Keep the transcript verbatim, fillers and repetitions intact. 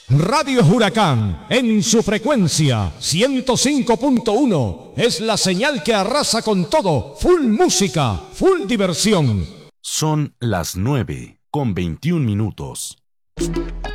Radio Huracán, en su frecuencia ciento cinco punto uno, es la señal que arrasa con todo, full música, full diversión. Son las nueve con veintiún minutos.